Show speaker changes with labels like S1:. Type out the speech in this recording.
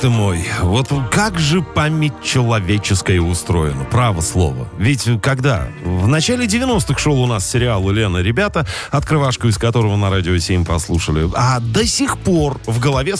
S1: ты мой, вот как же память человеческая устроена, право слово. Ведь когда? В начале 90-х шел у нас сериал «Лена, ребята», открывашку из которого на Радио 7 послушали, а до сих пор в голове